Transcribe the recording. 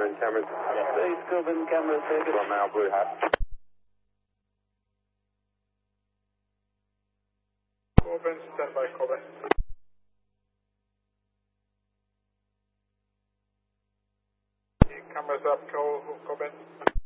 and cameras. Base Corbin, camera taken. 1 mile blue hat. Corbin, stand by Corbin. Cameras up, Corbin.